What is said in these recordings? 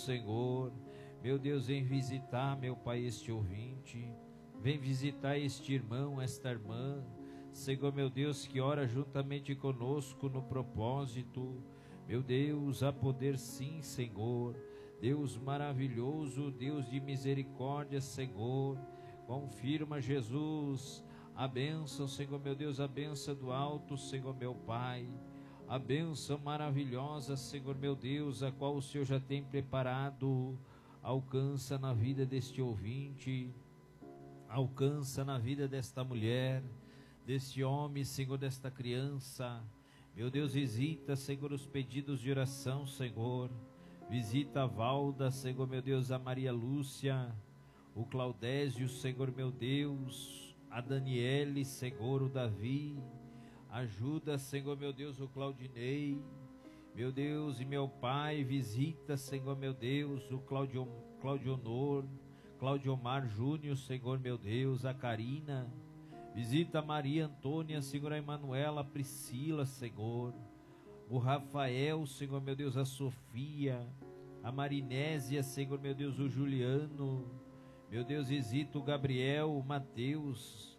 Senhor. Meu Deus, vem visitar, meu Pai, este ouvinte. Vem visitar este irmão, esta irmã. Senhor, meu Deus, que ora juntamente conosco no propósito. Meu Deus, há poder sim, Senhor. Deus maravilhoso, Deus de misericórdia, Senhor. Confirma, Jesus, a bênção, Senhor, meu Deus, a bênção do alto, Senhor, meu Pai. A bênção maravilhosa, Senhor, meu Deus, a qual o Senhor já tem preparado. Alcança na vida deste ouvinte. Alcança na vida desta mulher, deste homem, Senhor, desta criança. Meu Deus, visita, Senhor, os pedidos de oração, Senhor. Visita a Valda, Senhor, meu Deus, a Maria Lúcia, o Claudésio, Senhor, meu Deus, a Daniele, Senhor, o Davi. Ajuda, Senhor, meu Deus, o Claudinei. Meu Deus e meu Pai, visita, Senhor, meu Deus, o Claudionor, Claudiomar Júnior, Senhor, meu Deus, a Karina. Visita a Maria Antônia, Senhor, a Emanuela, a Priscila, Senhor. O Rafael, Senhor, meu Deus, a Sofia. A Marinésia, Senhor, meu Deus, o Juliano. Meu Deus, visita o Gabriel, o Mateus.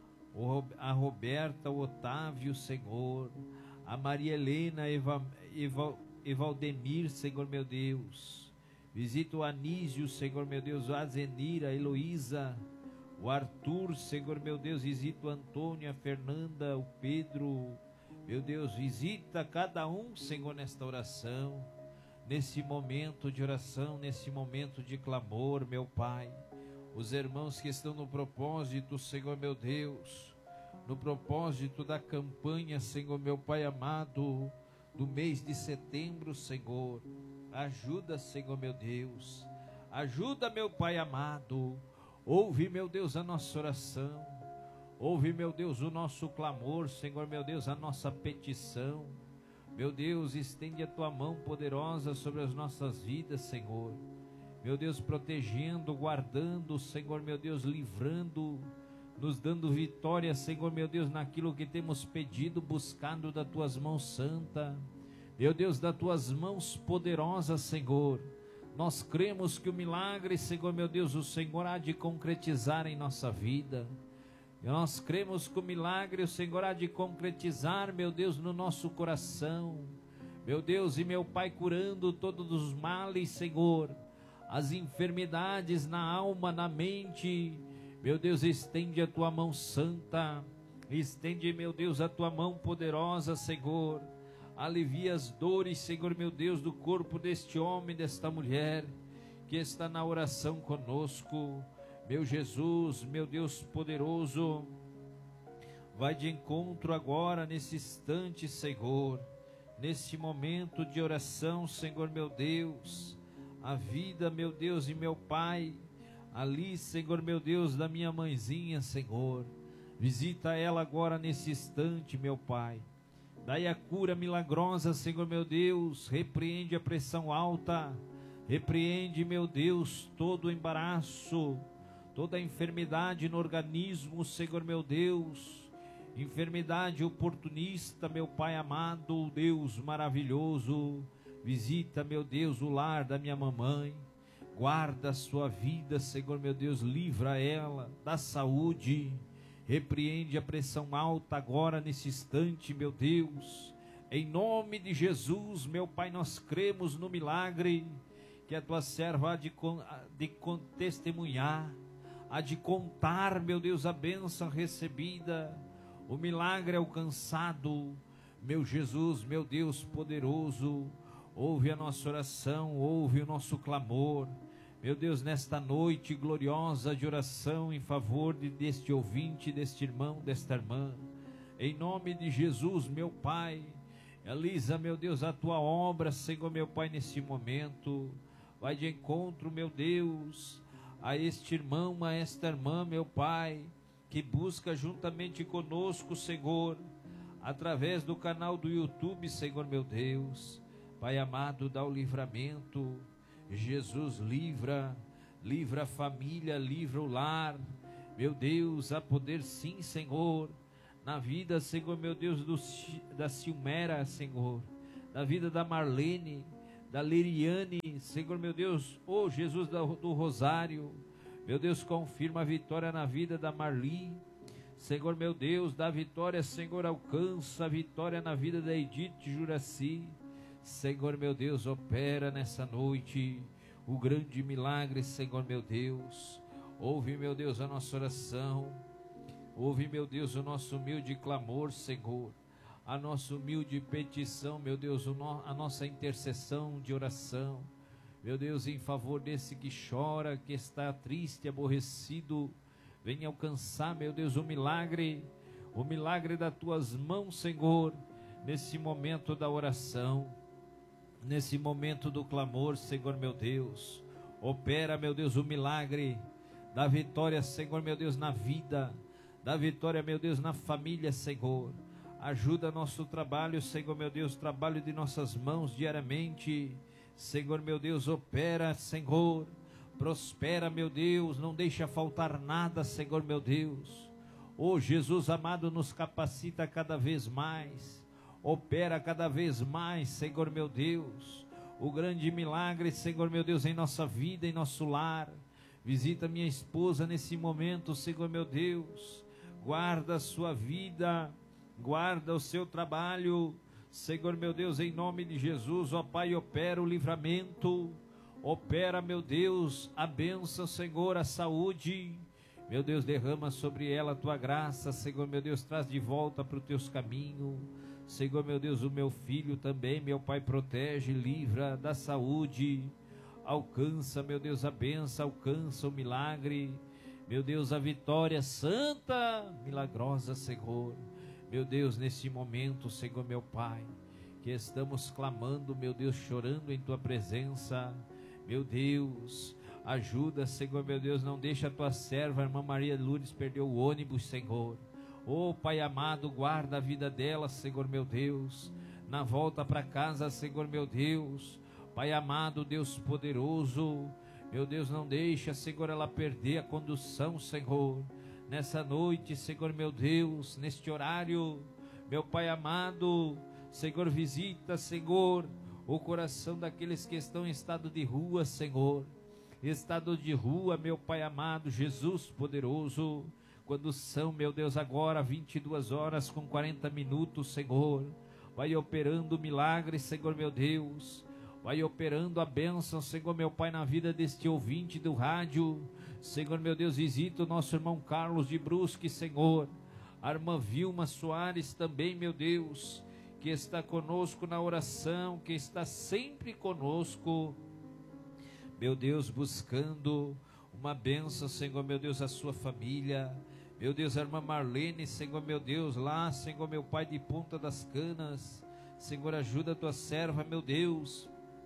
A Roberta, o Otávio, Senhor. A Maria Helena, Evaldemir, Senhor, meu Deus. Visita o Anísio, Senhor, meu Deus, a Zenira, a Heloísa, o Arthur, Senhor, meu Deus, visita o Antônio, a Fernanda, o Pedro. Meu Deus, visita cada um, Senhor, nesta oração, nesse momento de oração, nesse momento de clamor, meu Pai. Os irmãos que estão no propósito, Senhor, meu Deus, no propósito da campanha, Senhor, meu Pai amado, do mês de setembro, Senhor. Ajuda, Senhor, meu Deus. Ajuda, meu Pai amado. Ouve, meu Deus, a nossa oração. Ouve, meu Deus, o nosso clamor, Senhor, meu Deus, a nossa petição. Meu Deus, estende a tua mão poderosa sobre as nossas vidas, Senhor. Meu Deus, protegendo, guardando, Senhor, meu Deus, livrando, nos dando vitória, Senhor, meu Deus, naquilo que temos pedido, buscando da tuas mãos santa. Meu Deus, das tuas mãos poderosas, Senhor. Nós cremos que o milagre, Senhor, meu Deus, o Senhor há de concretizar em nossa vida. E nós cremos que o milagre, o Senhor há de concretizar, meu Deus, no nosso coração. Meu Deus e meu Pai, curando todos os males, Senhor. As enfermidades na alma, na mente. Meu Deus, estende a tua mão santa. Estende, meu Deus, a tua mão poderosa, Senhor. Alivia as dores, Senhor, meu Deus, do corpo deste homem, desta mulher, que está na oração conosco. Meu Jesus, meu Deus poderoso, vai de encontro agora, nesse instante, Senhor, nesse momento de oração, Senhor, meu Deus, a vida, meu Deus e meu Pai, ali, Senhor, meu Deus, da minha mãezinha, Senhor, visita ela agora nesse instante, meu Pai. Dai a cura milagrosa, Senhor, meu Deus. Repreende a pressão alta. Repreende, meu Deus, todo o embaraço, toda a enfermidade no organismo, Senhor, meu Deus. Enfermidade oportunista, meu Pai amado, Deus maravilhoso. Visita, meu Deus, o lar da minha mamãe. Guarda a sua vida, Senhor, meu Deus. Livra ela da saúde. Repreende a pressão alta agora nesse instante, meu Deus. Em nome de Jesus, meu Pai, nós cremos no milagre que a tua serva há de testemunhar, há de contar, meu Deus, a bênção recebida, o milagre alcançado. Meu Jesus, meu Deus poderoso, ouve a nossa oração, ouve o nosso clamor. Meu Deus, nesta noite gloriosa de oração em favor deste ouvinte, deste irmão, desta irmã, em nome de Jesus, meu Pai, realiza, meu Deus, a tua obra, Senhor, meu Pai, nesse momento. Vai de encontro, meu Deus, a este irmão, a esta irmã, meu Pai, que busca juntamente conosco, Senhor, através do canal do YouTube, Senhor, meu Deus. Pai amado, dá o livramento. Jesus, livra a família, livra o lar, meu Deus, há poder sim, Senhor, na vida, Senhor, meu Deus, da Silmera, Senhor, na vida da Marlene, da Liriane, Senhor meu Deus, oh Jesus do Rosário, meu Deus, confirma a vitória na vida da Marli, Senhor meu Deus, dá vitória, Senhor, alcança a vitória na vida da Edith Juraci, Senhor meu Deus, opera nessa noite o grande milagre, Senhor meu Deus, ouve, meu Deus, a nossa oração, ouve, meu Deus, o nosso humilde clamor, Senhor, a nossa humilde petição, meu Deus, a nossa intercessão de oração, meu Deus, em favor desse que chora, que está triste, aborrecido, venha alcançar, meu Deus, o milagre das tuas mãos, Senhor, nesse momento da oração, nesse momento do clamor, Senhor meu Deus, opera, meu Deus, o milagre da vitória, Senhor meu Deus, na vida, da vitória, meu Deus, na família, Senhor, ajuda nosso trabalho, Senhor meu Deus, trabalho de nossas mãos diariamente, Senhor meu Deus, opera, Senhor, prospera, meu Deus, não deixa faltar nada, Senhor meu Deus, oh Jesus amado, nos capacita cada vez mais, opera cada vez mais, Senhor meu Deus, o grande milagre, Senhor meu Deus, em nossa vida, em nosso lar, visita minha esposa nesse momento, Senhor meu Deus, guarda a sua vida, guarda o seu trabalho, Senhor meu Deus, em nome de Jesus, ó Pai, opera o livramento, opera, meu Deus, a bênção, Senhor, a saúde, meu Deus, derrama sobre ela a tua graça, Senhor meu Deus, traz de volta para os teus caminhos, Senhor meu Deus, o meu filho também, meu Pai, protege, livra da saúde, alcança, meu Deus, a bênção, alcança o milagre, meu Deus, a vitória santa, milagrosa, Senhor, meu Deus, nesse momento, Senhor meu Pai, que estamos clamando, meu Deus, chorando em tua presença, meu Deus, ajuda, Senhor meu Deus, não deixa a tua serva, a irmã Maria Lourdes, perder o ônibus, Senhor, oh Pai amado, guarda a vida dela, Senhor meu Deus, na volta para casa, Senhor meu Deus, Pai amado, Deus poderoso, meu Deus, não deixa, Senhor, ela perder a condução, Senhor, nessa noite, Senhor meu Deus, neste horário, meu Pai amado, Senhor, visita, Senhor, o coração daqueles que estão em estado de rua, Senhor, estado de rua, meu Pai amado, Jesus poderoso, quando são, meu Deus, agora 22 horas com 40 minutos, Senhor, vai operando milagres, Senhor meu Deus, vai operando a bênção, Senhor meu Pai, na vida deste ouvinte do rádio, Senhor meu Deus, visita o nosso irmão Carlos de Brusque, Senhor, a irmã Vilma Soares também, meu Deus, que está conosco na oração, que está sempre conosco, meu Deus, buscando uma bênção, Senhor meu Deus, a sua família, meu Deus, a irmã Marlene, Senhor meu Deus, lá, Senhor meu Pai, de Ponta das Canas, Senhor, ajuda a tua serva, meu Deus,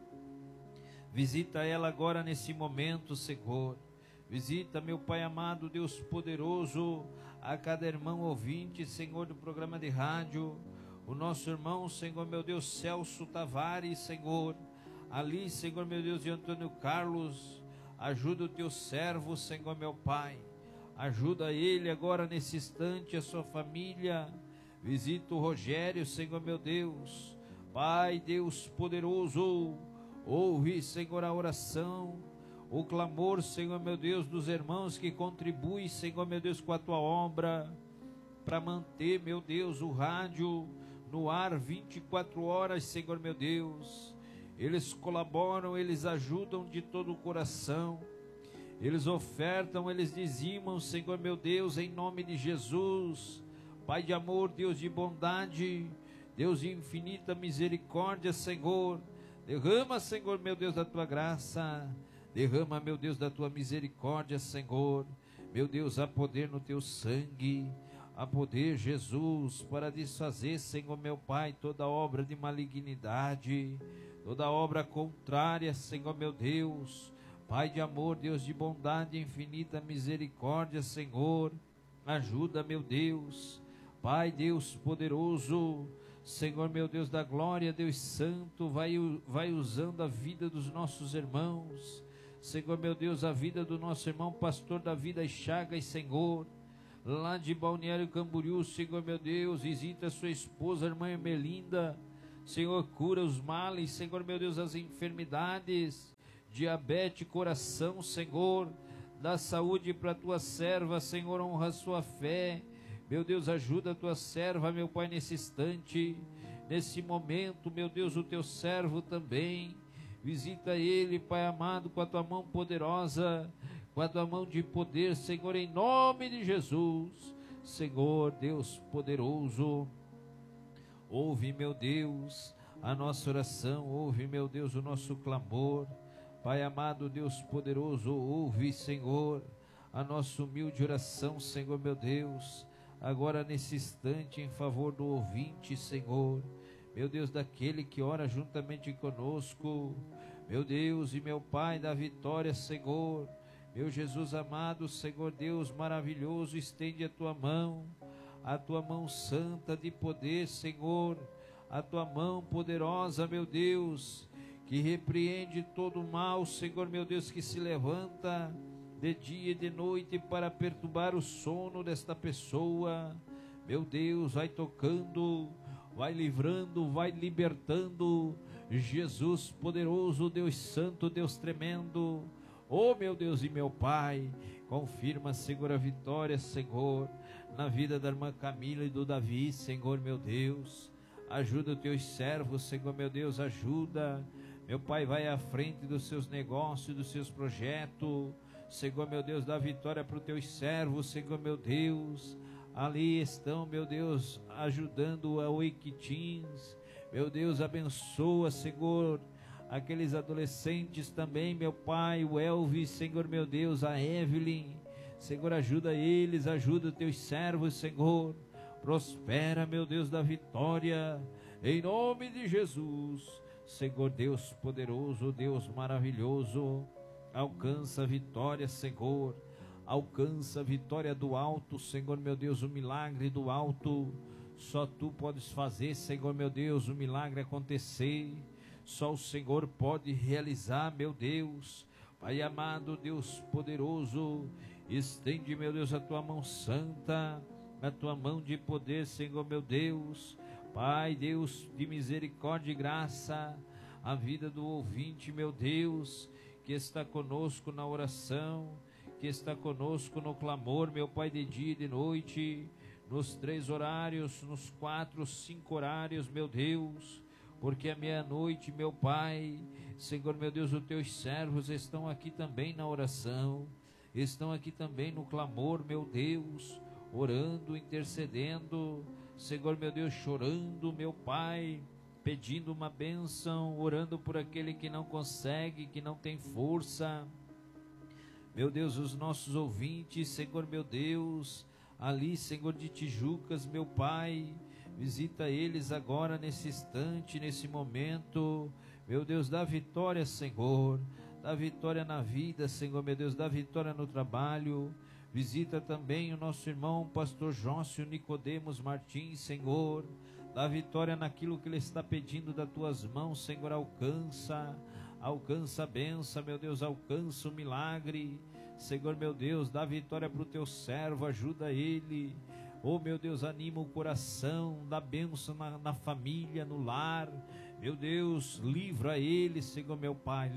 visita ela agora nesse momento, Senhor, visita, meu Pai amado, Deus poderoso, a cada irmão ouvinte, Senhor, do programa de rádio, o nosso irmão, Senhor, meu Deus, Celso Tavares, Senhor, ali, Senhor, meu Deus, de Antônio Carlos, ajuda o teu servo, Senhor, meu Pai, ajuda ele agora nesse instante, a sua família, visita o Rogério, Senhor, meu Deus, Pai, Deus poderoso, ouve, Senhor, a oração, o clamor, Senhor meu Deus, dos irmãos que contribuem, Senhor meu Deus, com a tua obra, para manter, meu Deus, o rádio no ar 24 horas, Senhor meu Deus, eles colaboram, eles ajudam de todo o coração, eles ofertam, eles dizimam, Senhor meu Deus, em nome de Jesus, Pai de amor, Deus de bondade, Deus de infinita misericórdia, Senhor, derrama, Senhor meu Deus, da tua graça, derrama, meu Deus, da tua misericórdia, Senhor, meu Deus, há poder no teu sangue, há poder, Jesus, para desfazer, Senhor meu Pai, toda obra de malignidade, toda obra contrária, Senhor meu Deus, Pai de amor, Deus de bondade, infinita misericórdia, Senhor, ajuda, meu Deus, Pai, Deus poderoso, Senhor meu Deus da glória, Deus santo, vai usando a vida dos nossos irmãos, Senhor meu Deus, a vida do nosso irmão pastor Davi das Chagas, Senhor, lá de Balneário Camboriú, Senhor meu Deus, visita a sua esposa, a irmã Emelinda, Senhor, cura os males, Senhor, meu Deus, as enfermidades, diabetes, coração, Senhor, dá saúde para a tua serva, Senhor, honra a sua fé, meu Deus, ajuda a tua serva, meu Pai, nesse instante, nesse momento, meu Deus, o teu servo também, visita ele, Pai amado, com a tua mão poderosa, com a tua mão de poder, Senhor, em nome de Jesus, Senhor, Deus poderoso, ouve, meu Deus, a nossa oração, ouve, meu Deus, o nosso clamor, Pai amado, Deus poderoso, ouve, Senhor, a nossa humilde oração, Senhor, meu Deus, agora nesse instante em favor do ouvinte, Senhor, meu Deus, daquele que ora juntamente conosco, meu Deus e meu Pai da vitória, Senhor, meu Jesus amado, Senhor Deus maravilhoso, estende a tua mão santa de poder, Senhor, a tua mão poderosa, meu Deus, que repreende todo o mal, Senhor, meu Deus, que se levanta de dia e de noite para perturbar o sono desta pessoa, meu Deus, vai tocando, vai livrando, vai libertando, Jesus poderoso, Deus santo, Deus tremendo, oh meu Deus e meu Pai, confirma, Senhor, a vitória, Senhor, na vida da irmã Camila e do Davi, Senhor, meu Deus, ajuda os teus servos, Senhor, meu Deus, ajuda, meu Pai, vai à frente dos seus negócios, dos seus projetos, Senhor, meu Deus, dá vitória para os teus servos, Senhor, meu Deus, ali estão, meu Deus, ajudando a Oiquitins, meu Deus, abençoa, Senhor, aqueles adolescentes também, meu Pai, o Elvis, Senhor, meu Deus, a Evelyn, Senhor, ajuda eles, ajuda os teus servos, Senhor, prospera, meu Deus, da vitória, em nome de Jesus, Senhor, Deus poderoso, Deus maravilhoso, alcança a vitória, Senhor, alcança a vitória do alto, Senhor, meu Deus, o milagre do alto, só Tu podes fazer, Senhor, meu Deus, o milagre acontecer, só o Senhor pode realizar, meu Deus, Pai amado, Deus poderoso, estende, meu Deus, a Tua mão santa, a Tua mão de poder, Senhor, meu Deus, Pai, Deus de misericórdia e graça, a vida do ouvinte, meu Deus, que está conosco na oração, que está conosco no clamor, meu Pai, de dia e de noite, nos 3 horários, nos 4, 5 horários, meu Deus, porque à meia-noite, meu Pai, Senhor, meu Deus, os teus servos estão aqui também na oração, estão aqui também no clamor, meu Deus, orando, intercedendo, Senhor, meu Deus, chorando, meu Pai, pedindo uma bênção, orando por aquele que não consegue, que não tem força, meu Deus, os nossos ouvintes, Senhor, meu Deus, ali, Senhor, de Tijucas, meu Pai, visita eles agora nesse instante, nesse momento, meu Deus, dá vitória, Senhor, dá vitória na vida, Senhor, meu Deus, dá vitória no trabalho, visita também o nosso irmão, pastor Jócio Nicodemos Martins, Senhor, dá vitória naquilo que ele está pedindo das tuas mãos, Senhor, alcança a bênção, meu Deus, alcança o milagre, Senhor, meu Deus, dá vitória para o teu servo, ajuda ele, oh meu Deus, anima o coração, dá bênção na família, no lar, meu Deus, livra ele, Senhor, meu Pai,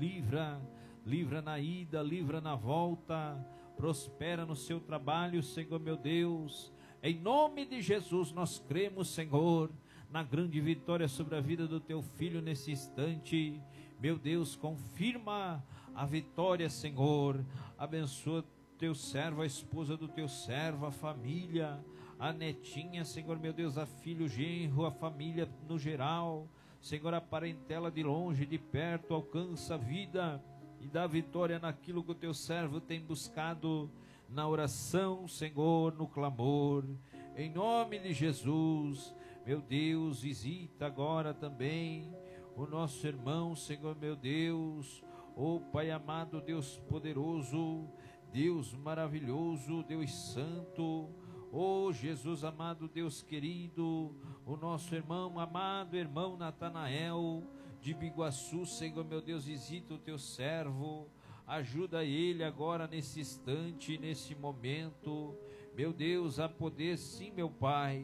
livra na ida, livra na volta, prospera no seu trabalho, Senhor, meu Deus, em nome de Jesus nós cremos, Senhor, na grande vitória sobre a vida do teu filho nesse instante, meu Deus, confirma a vitória, Senhor, abençoa teu servo, a esposa do teu servo, a família, a netinha, Senhor, meu Deus, a filho, o genro, a família no geral, Senhor, a parentela de longe, de perto, alcança a vida e dá vitória naquilo que o teu servo tem buscado na oração, Senhor, no clamor, em nome de Jesus, meu Deus, visita agora também o nosso irmão, Senhor, meu Deus, oh Pai amado, Deus poderoso, Deus maravilhoso, Deus santo, oh Jesus amado, Deus querido, o nosso irmão amado, irmão Natanael, de Biguaçu, Senhor, meu Deus, visita o teu servo, ajuda ele agora nesse instante, nesse momento, meu Deus, a poder sim, meu Pai,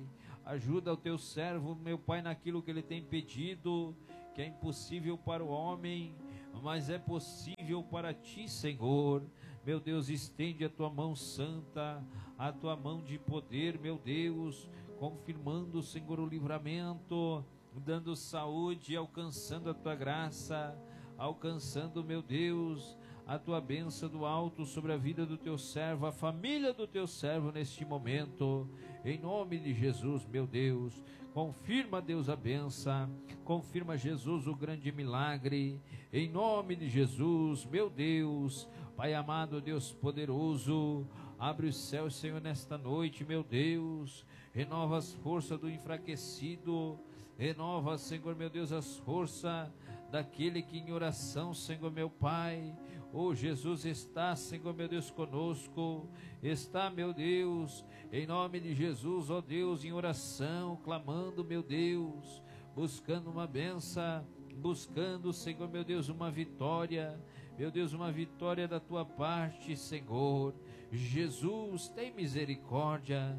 Ajuda o teu servo, meu Pai, naquilo que ele tem pedido, que é impossível para o homem, mas é possível para ti, Senhor. Meu Deus, estende a tua mão santa, a tua mão de poder, meu Deus, confirmando, Senhor, o livramento, dando saúde, alcançando a tua graça, alcançando, meu Deus, a tua bênção do alto sobre a vida do teu servo, a família do teu servo neste momento, em nome de Jesus, meu Deus. Confirma, Deus, a bênção, confirma, Jesus, o grande milagre, em nome de Jesus, meu Deus. Pai amado, Deus poderoso, abre os céus, Senhor, nesta noite, meu Deus, renova as forças do enfraquecido, renova, Senhor, meu Deus, as forças daquele que em oração, Senhor, meu Pai, Jesus, está, Senhor, meu Deus, conosco, está, meu Deus, em nome de Jesus, Deus, em oração, clamando, meu Deus, buscando uma bênção, buscando, Senhor, meu Deus, uma vitória, meu Deus, uma vitória da tua parte, Senhor. Jesus, tem misericórdia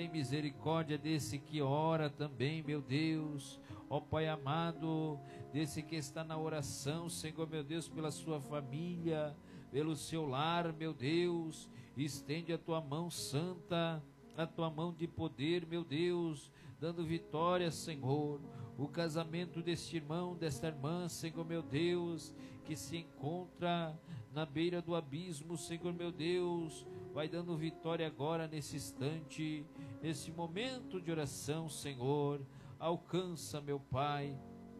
desse que ora também, meu Deus, Pai amado, desse que está na oração, Senhor, meu Deus, pela sua família, pelo seu lar, meu Deus, estende a tua mão santa, a tua mão de poder, meu Deus, dando vitória, Senhor, o casamento deste irmão, desta irmã, Senhor, meu Deus, que se encontra na beira do abismo, Senhor, meu Deus, vai dando vitória agora nesse instante, nesse momento de oração, Senhor, alcança, meu Pai,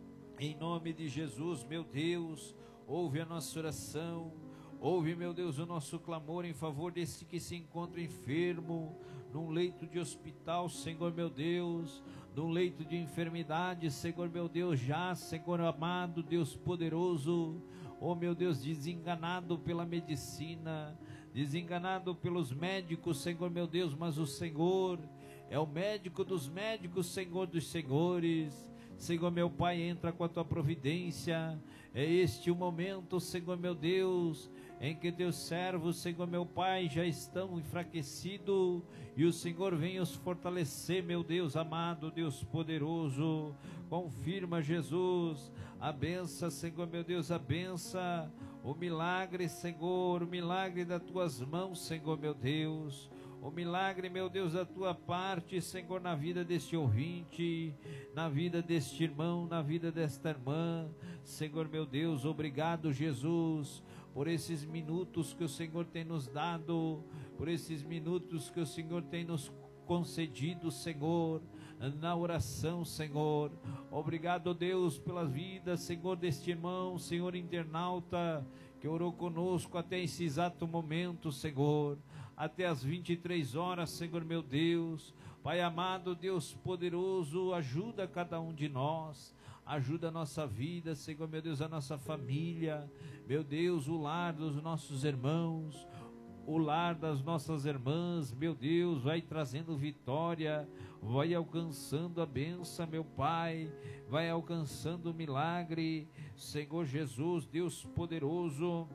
em nome de Jesus, meu Deus, ouve a nossa oração, ouve, meu Deus, o nosso clamor em favor desse que se encontra enfermo, num leito de hospital, Senhor, meu Deus, num leito de enfermidade, Senhor, meu Deus, já, Senhor amado, Deus poderoso, meu Deus, desenganado pela medicina, desenganado pelos médicos, Senhor, meu Deus, mas o Senhor é o médico dos médicos, Senhor dos senhores, Senhor, meu Pai, entra com a tua providência, é este o momento, Senhor, meu Deus, em que teus servos, Senhor, meu Pai, já estão enfraquecidos, e o Senhor vem os fortalecer, meu Deus amado, Deus poderoso, confirma, Jesus, a benção, Senhor, meu Deus, a benção, o milagre, Senhor, o milagre das tuas mãos, Senhor, meu Deus, o milagre, meu Deus, da tua parte, Senhor, na vida deste ouvinte, na vida deste irmão, na vida desta irmã, Senhor, meu Deus, obrigado, Jesus, por esses minutos que o Senhor tem nos dado, por esses minutos que o Senhor tem nos concedido, Senhor, na oração, Senhor. Obrigado, Deus, pelas vidas, Senhor, deste irmão, Senhor internauta, que orou conosco até esse exato momento, Senhor, até as 23 horas, Senhor, meu Deus. Pai amado, Deus poderoso, ajuda cada um de nós, ajuda a nossa vida, Senhor, meu Deus, a nossa família, meu Deus, o lar dos nossos irmãos, o lar das nossas irmãs, meu Deus, vai trazendo vitória, vai alcançando a bênção, meu Pai, vai alcançando o milagre, Senhor Jesus, Deus poderoso,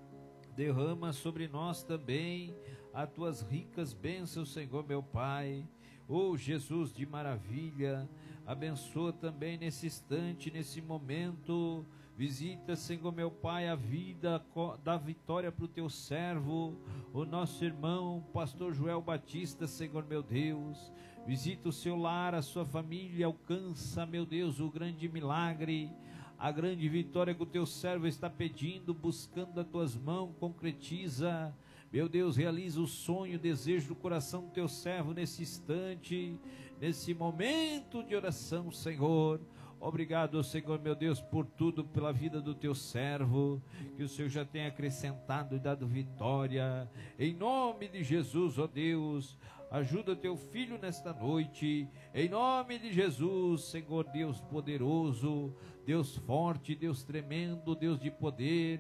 derrama sobre nós também as tuas ricas bênçãos, Senhor, meu Pai, Jesus de maravilha, abençoa também nesse instante, nesse momento, visita, Senhor, meu Pai, a vida, dá vitória para o teu servo, o nosso irmão, pastor Joel Batista, Senhor, meu Deus, visita o seu lar, a sua família, alcança, meu Deus, o grande milagre, a grande vitória que o teu servo está pedindo, buscando as tuas mãos, concretiza, meu Deus, realiza o sonho, o desejo do coração do teu servo nesse instante, nesse momento de oração, Senhor. Obrigado, Senhor, meu Deus, por tudo, pela vida do teu servo, que o Senhor já tenha acrescentado e dado vitória, em nome de Jesus, ó Deus. Ajuda teu filho nesta noite, em nome de Jesus, Senhor Deus poderoso, Deus forte, Deus tremendo, Deus de poder,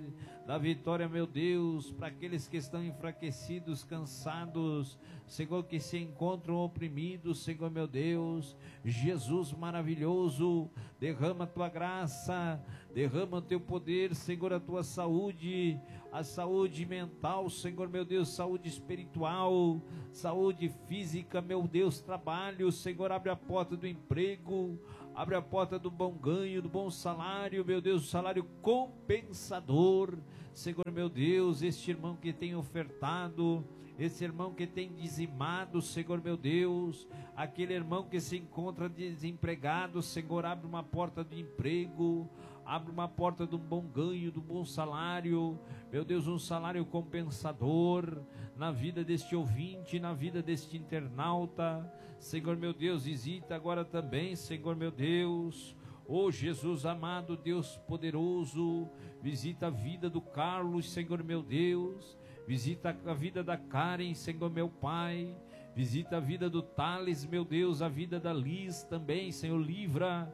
Dá vitória, meu Deus, para aqueles que estão enfraquecidos, cansados, Senhor, que se encontram oprimidos, Senhor, meu Deus. Jesus maravilhoso, derrama a tua graça, derrama o teu poder, Senhor, a tua saúde, a saúde mental, Senhor, meu Deus, saúde espiritual, saúde física, meu Deus, trabalho, Senhor, abre a porta do emprego, abre a porta do bom ganho, do bom salário, meu Deus, o salário compensador, Senhor, meu Deus, este irmão que tem ofertado, esse irmão que tem dizimado, Senhor, meu Deus, aquele irmão que se encontra desempregado, Senhor, abre uma porta de emprego, abre uma porta de um bom ganho, do bom salário, meu Deus, um salário compensador na vida deste ouvinte, na vida deste internauta, Senhor, meu Deus, visita agora também, Senhor, meu Deus, oh Jesus amado, Deus poderoso, visita a vida do Carlos, Senhor, meu Deus, visita a vida da Karen, Senhor, meu Pai, visita a vida do Thales, meu Deus, a vida da Liz também, Senhor, livra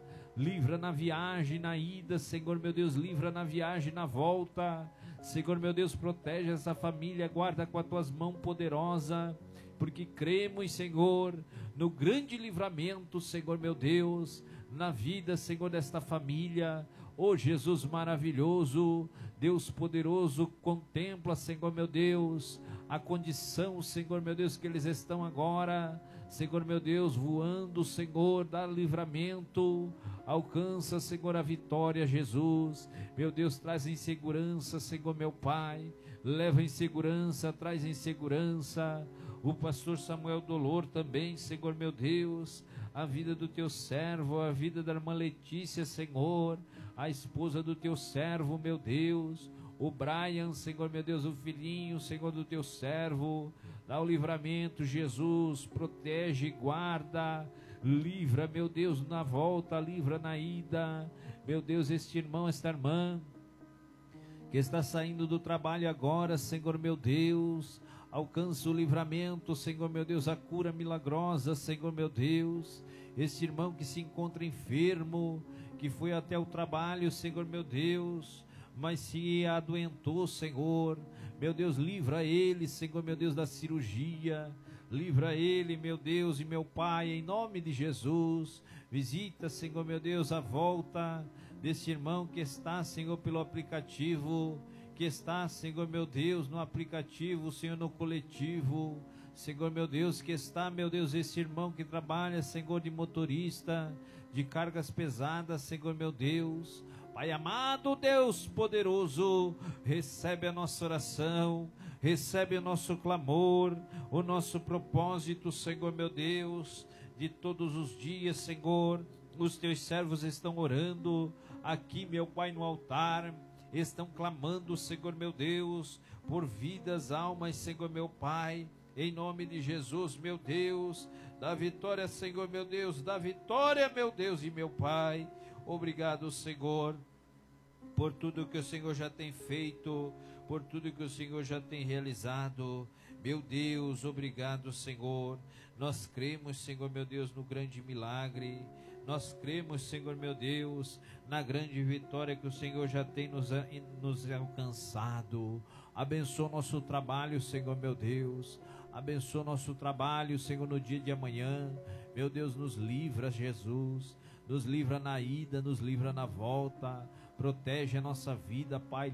na viagem, na ida, Senhor, meu Deus, livra na viagem, na volta, Senhor, meu Deus, protege essa família, guarda com as tuas mãos poderosas, porque cremos, Senhor, no grande livramento, Senhor, meu Deus, na vida, Senhor, desta família. Oh Jesus maravilhoso, Deus poderoso, contempla, Senhor, meu Deus, a condição, Senhor, meu Deus, que eles estão agora, Senhor, meu Deus, voando, Senhor, dá livramento, alcança, Senhor, a vitória, Jesus, meu Deus, traz em segurança, Senhor, meu Pai, leva em segurança, traz em segurança, o pastor Samuel Dolor também, Senhor, meu Deus, a vida do teu servo, a vida da irmã Letícia, Senhor, a esposa do teu servo, meu Deus, o Brian, Senhor, meu Deus, o filhinho, Senhor, do teu servo, dá o livramento, Jesus, protege, guarda, livra, meu Deus, na volta, livra na ida, meu Deus, este irmão, esta irmã, que está saindo do trabalho agora, Senhor, meu Deus, alcança o livramento, Senhor, meu Deus, a cura milagrosa, Senhor, meu Deus, este irmão que se encontra enfermo, que foi até o trabalho, Senhor, meu Deus, mas se adoentou, Senhor, meu Deus, livra ele, Senhor, meu Deus, da cirurgia, livra ele, meu Deus e meu Pai, em nome de Jesus, visita, Senhor, meu Deus, a volta desse irmão que está, Senhor, pelo aplicativo, que está, Senhor, meu Deus, no aplicativo, Senhor, no coletivo, Senhor, meu Deus, que está, meu Deus, esse irmão que trabalha, Senhor, de motorista, de cargas pesadas, Senhor, meu Deus, Pai amado, Deus poderoso, recebe a nossa oração, recebe o nosso clamor, o nosso propósito, Senhor, meu Deus, de todos os dias, Senhor, os teus servos estão orando, aqui, meu Pai, no altar, estão clamando, Senhor, meu Deus, por vidas, almas, Senhor, meu Pai, em nome de Jesus, meu Deus, dá vitória, Senhor, meu Deus, dá vitória, meu Deus e meu Pai. Obrigado, Senhor, por tudo que o Senhor já tem feito, por tudo que o Senhor já tem realizado. Meu Deus, obrigado, Senhor. Nós cremos, Senhor, meu Deus, no grande milagre. Nós cremos, Senhor, meu Deus, na grande vitória que o Senhor já tem nos alcançado. Abençoa nosso trabalho, Senhor, meu Deus. Abençoa nosso trabalho, Senhor, no dia de amanhã. Meu Deus, nos livra, Jesus. Nos livra na ida, nos livra na volta. Protege a nossa vida, Pai,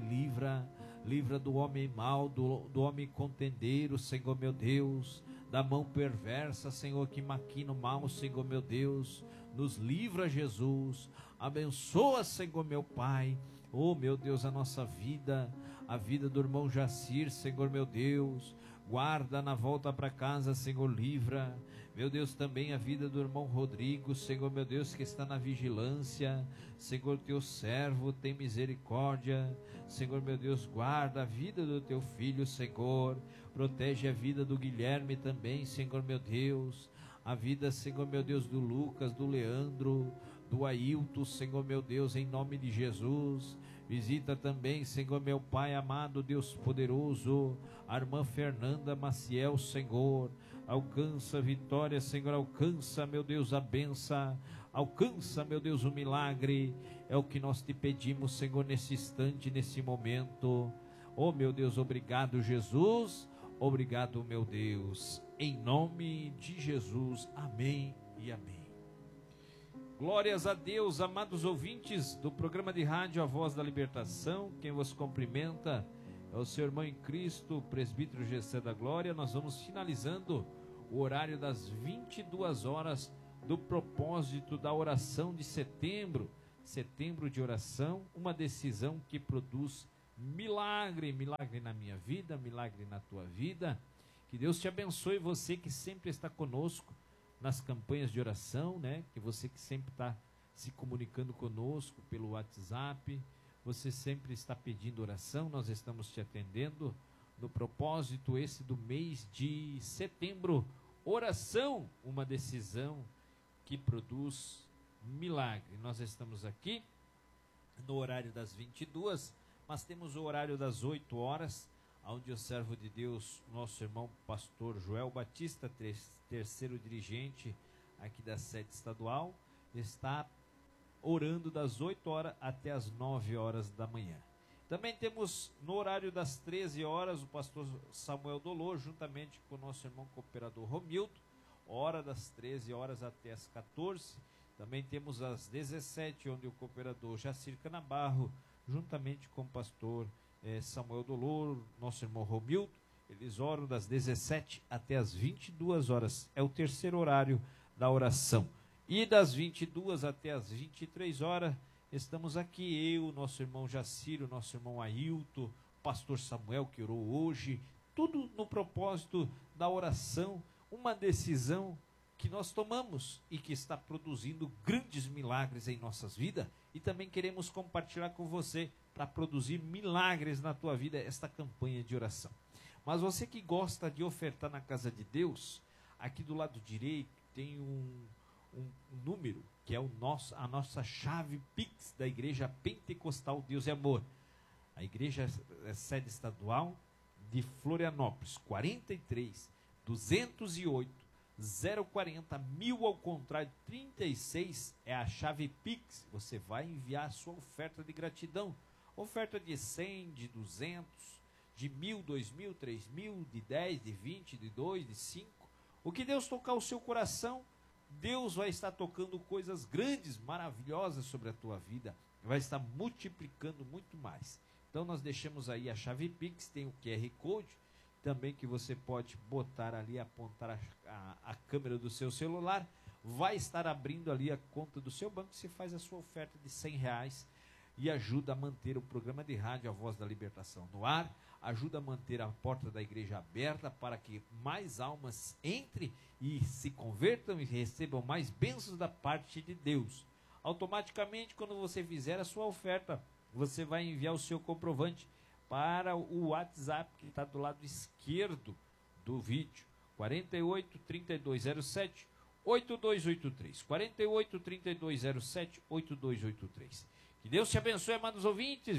livra do homem mau, do homem contendeiro, Senhor, meu Deus, da mão perversa, Senhor, que maquina o mal, Senhor, meu Deus, nos livra, Jesus, abençoa, Senhor, meu Pai, oh, meu Deus, a nossa vida, a vida do irmão Jacir, Senhor, meu Deus, guarda na volta para casa, Senhor, livra, meu Deus, também a vida do irmão Rodrigo, Senhor, meu Deus, que está na vigilância, Senhor, teu servo, tem misericórdia, Senhor, meu Deus, guarda a vida do teu filho, Senhor, protege a vida do Guilherme também, Senhor, meu Deus, a vida, Senhor, meu Deus, do Lucas, do Leandro, do Ailton, Senhor, meu Deus, em nome de Jesus, visita também, Senhor, meu Pai amado, Deus poderoso, a irmã Fernanda Maciel, Senhor, alcança a vitória, Senhor, alcança, meu Deus, a benção, alcança, meu Deus, o milagre, é o que nós te pedimos, Senhor, nesse instante, nesse momento, Oh, meu Deus, obrigado, Jesus. Obrigado, meu Deus. Em nome de Jesus. Amém e amém. Glórias a Deus, amados ouvintes do programa de rádio A Voz da Libertação. Quem vos cumprimenta é o seu irmão em Cristo, presbítero Gessé da Glória. Nós vamos finalizando o horário das 22 horas do propósito da oração de setembro. Setembro de oração, uma decisão que produz milagre, milagre na minha vida, milagre na tua vida. Que Deus te abençoe, você que sempre está conosco nas campanhas de oração, né? Que você que sempre está se comunicando conosco pelo WhatsApp, você sempre está pedindo oração, nós estamos te atendendo no propósito esse do mês de setembro. Oração, uma decisão que produz milagre. Nós estamos aqui no horário das 22, mas temos o horário das 8 horas, onde o servo de Deus, nosso irmão pastor Joel Batista, terceiro dirigente aqui da sede estadual, está orando das 8 horas até as 9 horas da manhã. Também temos no horário das 13 horas o pastor Samuel Dolor, juntamente com o nosso irmão cooperador Romildo, hora das 13 horas até as 14. Também temos às 17, onde o cooperador Jacir Canabarro, juntamente com o pastor Samuel Dolor, nosso irmão Romildo, eles oram das 17 até as 22 horas. É o terceiro horário da oração. E das 22 até as 23 horas, estamos aqui, eu, nosso irmão Jacir, o nosso irmão Ailton, o pastor Samuel, que orou hoje, tudo no propósito da oração, uma decisão que nós tomamos e que está produzindo grandes milagres em nossas vidas, e também queremos compartilhar com você para produzir milagres na tua vida esta campanha de oração. Mas você que gosta de ofertar na casa de Deus, aqui do lado direito tem um número que é a nossa chave Pix da Igreja Pentecostal Deus é Amor. A igreja é sede estadual de Florianópolis, 43 208 040 1000 ao contrário 36 é a chave Pix. Você vai enviar a sua oferta de gratidão, oferta de 100, de 200, de 1.000, 2.000, 3.000, de 10, de 20, de 2, de 5. O que Deus tocar o seu coração, Deus vai estar tocando coisas grandes, maravilhosas sobre a tua vida, vai estar multiplicando muito mais. Então nós deixamos aí a chave Pix, tem o QR Code, também que você pode botar ali, apontar a câmera do seu celular, vai estar abrindo ali a conta do seu banco, você faz a sua oferta de R$100 e ajuda a manter o programa de rádio A Voz da Libertação no ar, ajuda a manter a porta da igreja aberta para que mais almas entrem e se convertam e recebam mais bênçãos da parte de Deus. Automaticamente, quando você fizer a sua oferta, você vai enviar o seu comprovante para o WhatsApp que está do lado esquerdo do vídeo, 48 3207 8283, 48 3207 8283. Que Deus te abençoe, amados ouvintes.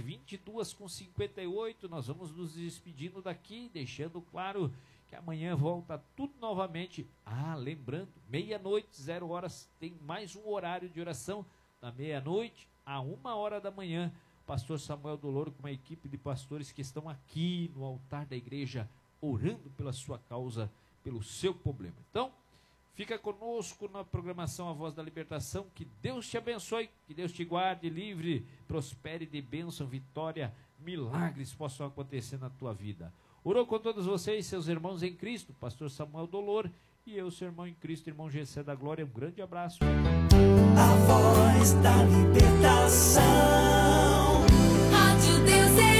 22h58, nós vamos nos despedindo daqui, deixando claro que amanhã volta tudo novamente. Lembrando, meia-noite, 0 horas, tem mais um horário de oração, da meia-noite a 1h da manhã. Pastor Samuel Dolor com uma equipe de pastores que estão aqui no altar da igreja, orando pela sua causa, pelo seu problema. Então, fica conosco na programação A Voz da Libertação. Que Deus te abençoe, que Deus te guarde, livre, prospere de bênção, vitória, milagres possam acontecer na tua vida. Orou com todos vocês, seus irmãos em Cristo, pastor Samuel Dolor, e eu, seu irmão em Cristo, irmão Gessé da Glória. Um grande abraço. A Voz da Libertação. Rádio Deus é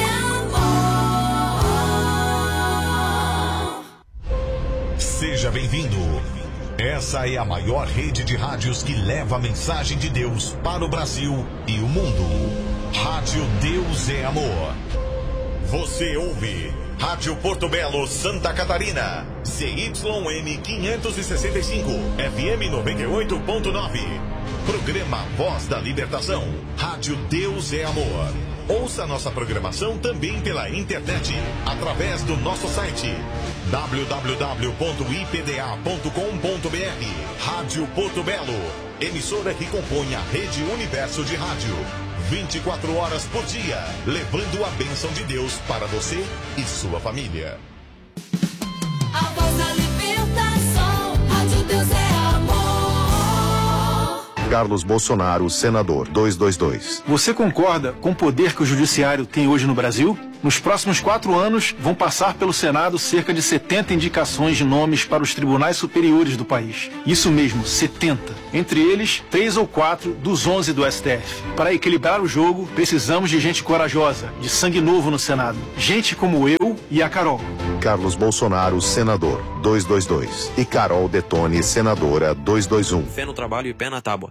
Amor. Seja bem-vindo. Essa é a maior rede de rádios que leva a mensagem de Deus para o Brasil e o mundo. Rádio Deus é Amor. Você ouve Rádio Porto Belo, Santa Catarina. CYM 565, FM 98.9. Programa Voz da Libertação. Rádio Deus é Amor. Ouça nossa programação também pela internet, através do nosso site www.ipda.com.br. Rádio Porto Belo, emissora que compõe a Rede Universo de Rádio. 24 horas por dia, levando a bênção de Deus para você e sua família. A voz da libertação, Rádio Deus é amor. Carlos Bolsonaro, senador, 222. Você concorda com o poder que o judiciário tem hoje no Brasil? Nos próximos 4 anos, vão passar pelo Senado cerca de 70 indicações de nomes para os tribunais superiores do país. Isso mesmo, 70. Entre eles, 3 ou 4 dos 11 do STF. Para equilibrar o jogo, precisamos de gente corajosa, de sangue novo no Senado. Gente como eu e a Carol. Carlos Bolsonaro, senador, 222. E Carol Detone, senadora, 221. Fé no trabalho e pé na tábua.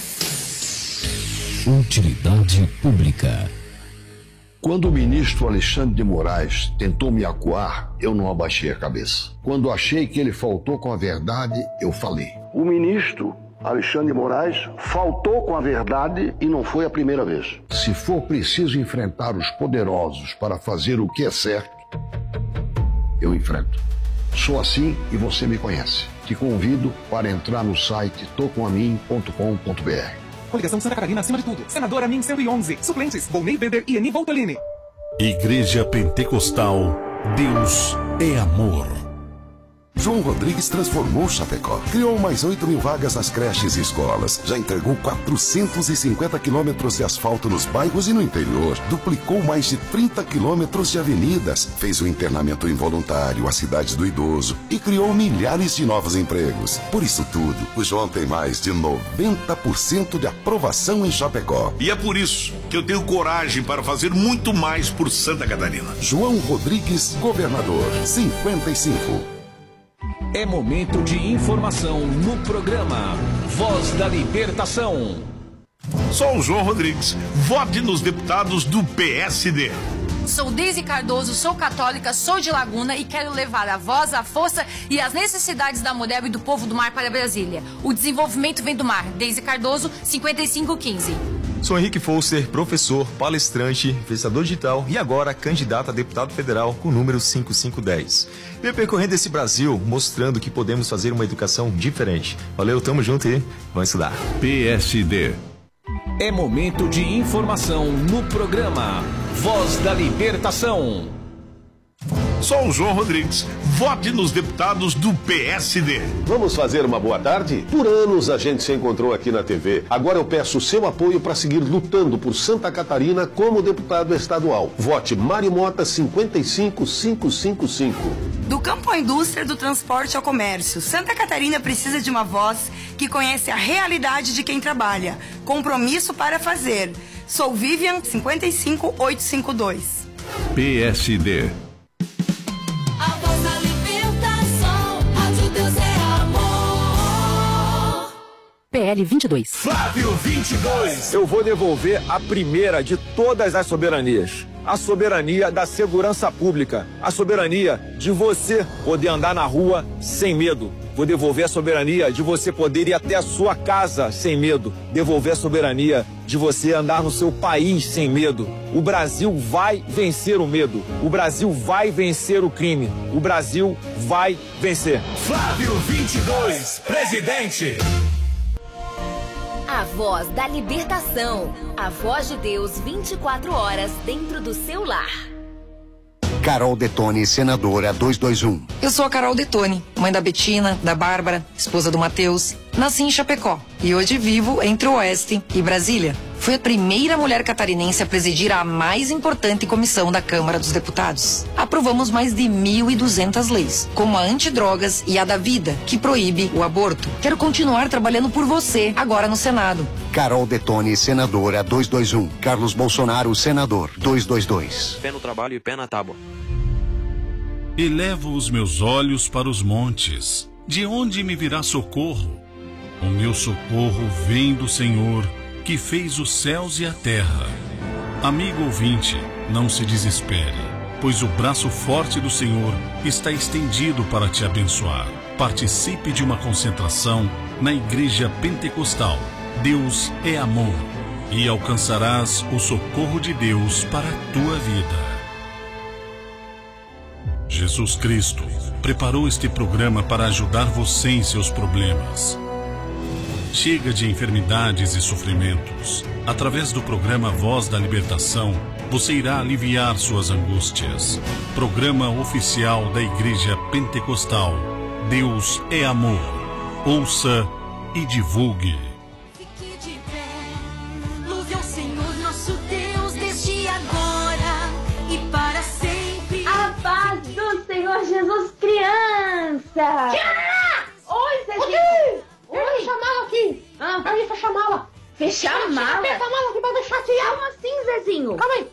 Utilidade pública. Quando o ministro Alexandre de Moraes tentou me acuar, eu não abaixei a cabeça. Quando achei que ele faltou com a verdade, eu falei. O ministro Alexandre de Moraes faltou com a verdade e não foi a primeira vez. Se for preciso enfrentar os poderosos para fazer o que é certo, eu enfrento. Sou assim e você me conhece. Te convido para entrar no site tocomamin.com.br. Coligação Santa Catarina acima de tudo. Senador Amin 111. Suplentes: Volney Beder e Eni Voltolini. Igreja Pentecostal, Deus é amor. João Rodrigues transformou Chapecó. Criou mais 8.000 vagas nas creches e escolas. Já entregou 450 quilômetros de asfalto nos bairros e no interior. Duplicou mais de 30 quilômetros de avenidas. Fez o internamento involuntário, as cidades do idoso. E criou milhares de novos empregos. Por isso tudo, o João tem mais de 90% de aprovação em Chapecó. E é por isso que eu tenho coragem para fazer muito mais por Santa Catarina. João Rodrigues, governador, 55. É momento de informação no programa Voz da Libertação. Sou o João Rodrigues. Vote nos deputados do PSD. Sou Deise Cardoso, sou católica, sou de Laguna e quero levar a voz, a força e as necessidades da mulher e do povo do mar para Brasília. O desenvolvimento vem do mar. Deise Cardoso, 5515. Sou Henrique Foster, professor, palestrante, influenciador digital e agora candidato a deputado federal com o número 5510. Venho percorrendo esse Brasil mostrando que podemos fazer uma educação diferente. Valeu, tamo junto e vamos estudar. PSD. É momento de informação no programa Voz da Libertação. Sou o João Rodrigues. Vote nos deputados do PSD. Vamos fazer uma boa tarde? Por anos a gente se encontrou aqui na TV. Agora eu peço o seu apoio para seguir lutando por Santa Catarina como deputado estadual. Vote Mário Mota 55555. Do campo à indústria, do transporte ao comércio, Santa Catarina precisa de uma voz que conhece a realidade de quem trabalha. Compromisso para fazer. Sou Vivian 55852. PSD. A voz da libertação, Rádio Deus é amor. PL 22. Flávio 22. Eu vou devolver a primeira de todas as soberanias. A soberania da segurança pública. A soberania de você poder andar na rua sem medo. Vou devolver a soberania de você poder ir até a sua casa sem medo. Devolver a soberania de você andar no seu país sem medo. O Brasil vai vencer o medo. O Brasil vai vencer o crime. O Brasil vai vencer. Flávio 22, presidente. A voz da libertação. A voz de Deus 24 horas dentro do seu lar. Carol Detone, senadora, 221. Eu sou a Carol Detone, mãe da Betina, da Bárbara, esposa do Matheus. Nasci em Chapecó e hoje vivo entre o Oeste e Brasília. Fui a primeira mulher catarinense a presidir a mais importante comissão da Câmara dos Deputados. Aprovamos mais de 1.200 leis, como a antidrogas e a da vida, que proíbe o aborto. Quero continuar trabalhando por você, agora no Senado. Carol Detone, senadora, 221. Carlos Bolsonaro, senador, 222. Pé no trabalho e pé na tábua. Elevo os meus olhos para os montes. De onde me virá socorro? O meu socorro vem do Senhor, que fez os céus e a terra. Amigo ouvinte, não se desespere, pois o braço forte do Senhor está estendido para te abençoar. Participe de uma concentração na Igreja Pentecostal. Deus é amor, e alcançarás o socorro de Deus para a tua vida. Jesus Cristo preparou este programa para ajudar você em seus problemas. Chega de enfermidades e sofrimentos. Através do programa Voz da Libertação, você irá aliviar suas angústias. Programa oficial da Igreja Pentecostal. Deus é amor. Ouça e divulgue. Fique de pé, louve ao Senhor nosso Deus desde agora e para sempre. A paz do Senhor Jesus, criança! Tia! Oi, Zezinho! Oi! Oi! Fecha a mala aqui! Pra mim, fecha a mala! Fechar a mala? Fecha a mala aqui pra deixar, tia! Como assim, Zezinho? Calma aí!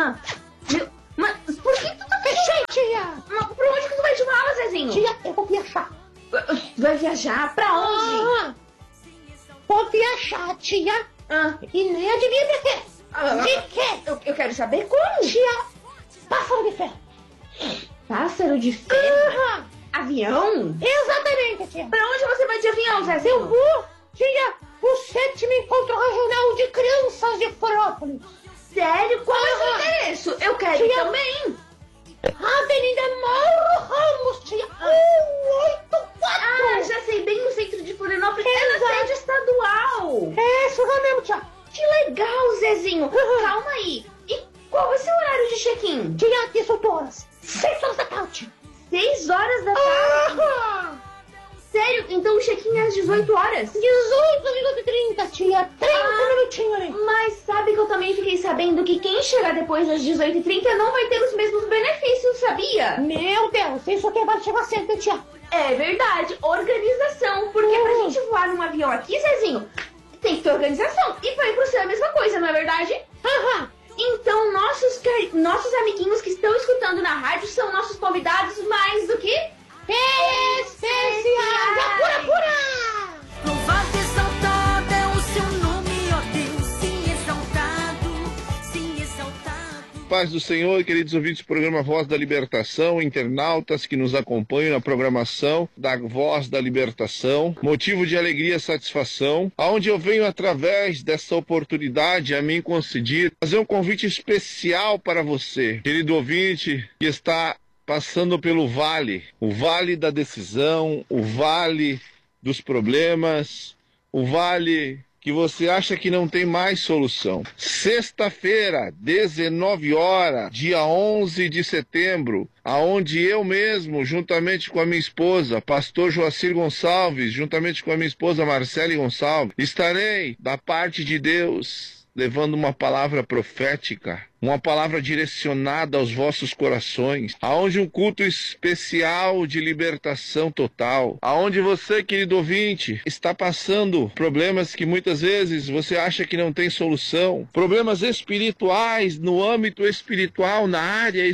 Mas por que tu tá fechei, tia! Mas por onde que tu vai de mala, Zezinho? Tia, eu vou viajar! Vai viajar? Pra onde? Vou viajar, tia! E nem adivinha de quê? De quê? Eu quero saber como! Tia, pássaro de ferro! Pássaro de ferro? Avião? Exatamente, tia! Pra onde você vai de avião, Zezinho? Eu vou, tia, o 7º Encontro Regional de Crianças de Florianópolis! Sério? Qual é o seu endereço? Eu quero ir também! Avenida Mauro Ramos, tia, 184! Ah, já sei, bem no centro de Florianópolis. É na sede estadual! É, isso mesmo, tia! Que legal, Zezinho! Calma aí! E qual vai ser o horário de check-in? Tia, 18 horas! 6 horas da tarde! 6 horas da tarde? Sério? Então o check-in é às 18 horas? 18h30, tia! 30 minutinhos ali! Mas sabe que eu também fiquei sabendo que quem chegar depois das 18h30 não vai ter os mesmos benefícios, sabia? Meu Deus, isso aqui vai chegar sempre, tia! É verdade, organização. Porque pra gente voar num avião aqui, Zezinho, tem que ter organização. E pra ir pro céu é a mesma coisa, não é verdade? Então nossos amiguinhos que estão escutando na rádio são nossos convidados mais do que especiais da pura! Louvado e exaltado é o seu nome, ó Deus, sim exaltado, sim exaltado. Paz do Senhor, queridos ouvintes do programa Voz da Libertação, internautas que nos acompanham na programação da Voz da Libertação, motivo de alegria e satisfação, aonde eu venho através dessa oportunidade a mim concedida, fazer um convite especial para você, querido ouvinte que está passando pelo vale, o vale da decisão, o vale dos problemas, o vale que você acha que não tem mais solução. Sexta-feira, 19 horas, dia 11 de setembro, aonde eu mesmo, juntamente com a minha esposa, pastor Joacir Gonçalves, juntamente com a minha esposa Marcele Gonçalves, estarei da parte de Deus levando uma palavra profética, uma palavra direcionada aos vossos corações, aonde um culto especial de libertação total, aonde você, querido ouvinte, está passando problemas que muitas vezes você acha que não tem solução, problemas espirituais, no âmbito espiritual, na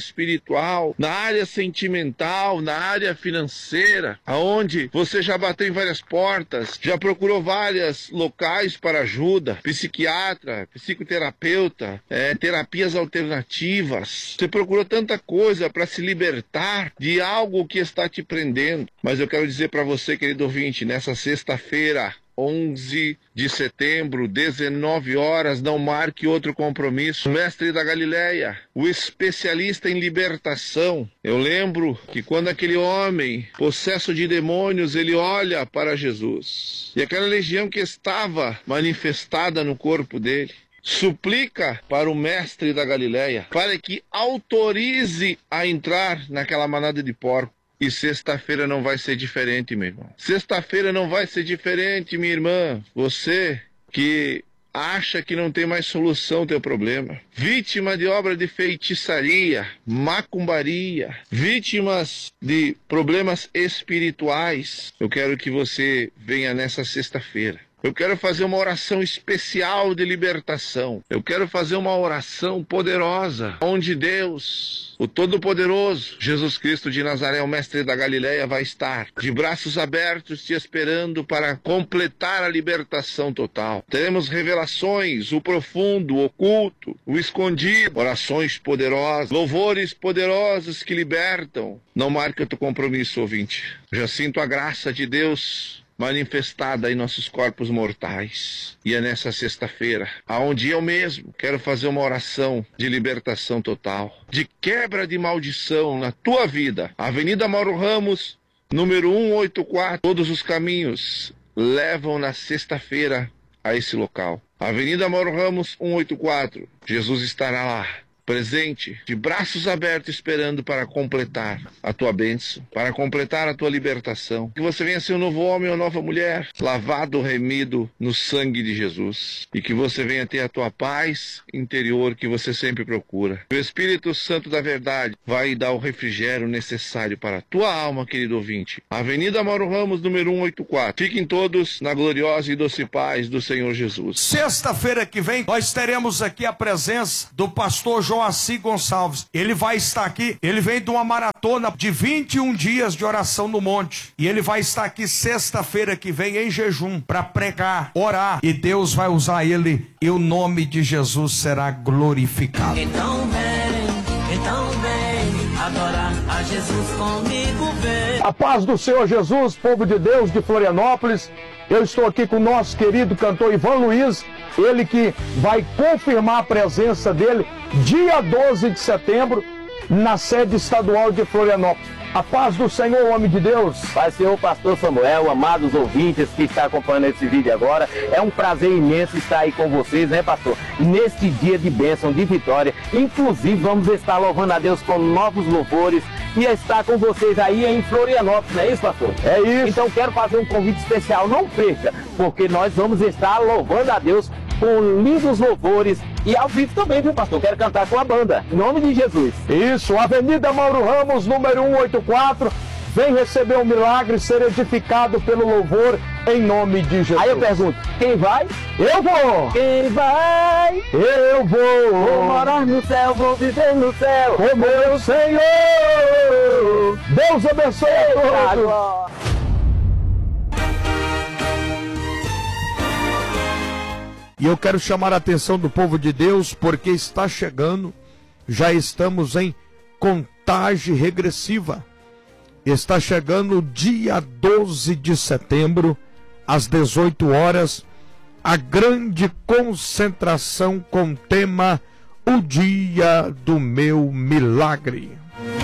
área sentimental, na área financeira, aonde você já bateu em várias portas, já procurou vários locais para ajuda, psiquiatra, psicoterapeuta, terapias alternativas. Você procurou tanta coisa para se libertar de algo que está te prendendo. Mas eu quero dizer para você, querido ouvinte, nessa sexta-feira, 11 de setembro, 19 horas, não marque outro compromisso. O mestre da Galileia, o especialista em libertação. Eu lembro que quando aquele homem, possesso de demônios, ele olha para Jesus, e aquela legião que estava manifestada no corpo dele, suplica para o mestre da Galileia para que autorize a entrar naquela manada de porcos. E sexta-feira não vai ser diferente, meu irmão. Sexta-feira não vai ser diferente, minha irmã. Você que acha que não tem mais solução ao teu problema, vítima de obra de feitiçaria, macumbaria, vítimas de problemas espirituais, eu quero que você venha nessa sexta-feira. Eu quero fazer uma oração especial de libertação. Eu quero fazer uma oração poderosa, onde Deus, o Todo-Poderoso, Jesus Cristo de Nazaré, o Mestre da Galileia, vai estar de braços abertos te esperando para completar a libertação total. Teremos revelações, o profundo, o oculto, o escondido, orações poderosas, louvores poderosos que libertam. Não marque o teu compromisso, ouvinte. Já sinto a graça de Deus manifestada em nossos corpos mortais. E é nessa sexta-feira, aonde eu mesmo quero fazer uma oração de libertação total, de quebra de maldição na tua vida. Avenida Mauro Ramos, número 184, todos os caminhos levam na sexta-feira a esse local. Avenida Mauro Ramos, 184. Jesus estará lá, presente, de braços abertos, esperando para completar a tua bênção, para completar a tua libertação. Que você venha ser um novo homem ou nova mulher, lavado, remido no sangue de Jesus. E que você venha ter a tua paz interior que você sempre procura. O Espírito Santo da verdade vai dar o refrigério necessário para a tua alma, querido ouvinte. Avenida Mauro Ramos, número 184. Fiquem todos na gloriosa e doce paz do Senhor Jesus. Sexta-feira que vem, nós teremos aqui a presença do pastor Joaci Gonçalves. Ele vai estar aqui, ele vem de uma maratona de 21 dias de oração no monte. E ele vai estar aqui sexta-feira que vem em jejum para pregar, orar. E Deus vai usar ele e o nome de Jesus será glorificado. Então vem, adorar a Jesus comigo, vem. A paz do Senhor Jesus, povo de Deus de Florianópolis. Eu estou aqui com o nosso querido cantor Ivan Luiz, ele que vai confirmar a presença dele dia 12 de setembro na sede estadual de Florianópolis. A paz do Senhor, homem de Deus. Pai, Senhor, pastor Samuel, amados ouvintes que estão acompanhando esse vídeo agora, é um prazer imenso estar aí com vocês, né, pastor? Neste dia de bênção, de vitória, inclusive vamos estar louvando a Deus com novos louvores e estar com vocês aí em Florianópolis, não é isso, pastor? É isso. Então quero fazer um convite especial, não perca, porque nós vamos estar louvando a Deus com lindos louvores e ao vivo também, viu, pastor? Quero cantar com a banda, em nome de Jesus. Isso, Avenida Mauro Ramos, número 184. Vem receber um milagre, ser edificado pelo louvor, em nome de Jesus. Aí eu pergunto, quem vai? Eu vou! Quem vai? Eu vou! Vou morar no céu, vou viver no céu, o meu Senhor! Deus abençoe a todos! E eu quero chamar a atenção do povo de Deus, porque está chegando, já estamos em contagem regressiva. Está chegando o dia 12 de setembro, às 18 horas, a grande concentração com o tema O Dia do Meu Milagre.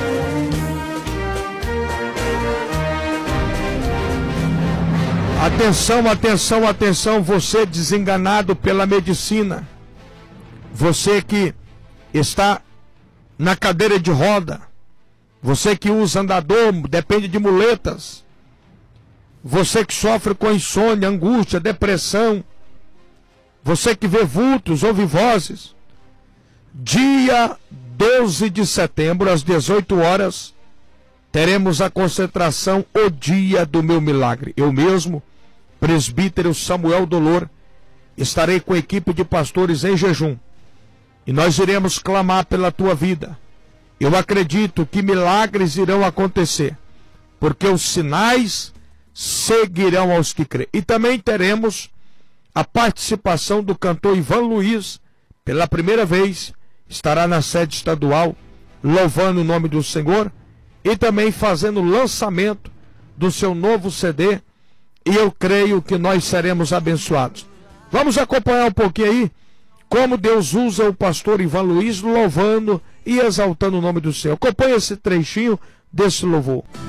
Atenção, atenção, atenção, você desenganado pela medicina, você que está na cadeira de roda, você que usa andador, depende de muletas, você que sofre com insônia, angústia, depressão, você que vê vultos, ouve vozes, dia 12 de setembro, às 18 horas, teremos a concentração O Dia do Meu Milagre. Eu mesmo, presbítero Samuel Dolor, estarei com a equipe de pastores em jejum. E nós iremos clamar pela tua vida. Eu acredito que milagres irão acontecer, porque os sinais seguirão aos que crêem. E também teremos a participação do cantor Ivan Luiz, pela primeira vez, estará na sede estadual, louvando o nome do Senhor, e também fazendo o lançamento do seu novo CD, e eu creio que nós seremos abençoados. Vamos acompanhar um pouquinho aí, como Deus usa o pastor Ivan Luiz, louvando e exaltando o nome do Senhor. Acompanhe esse trechinho desse louvor.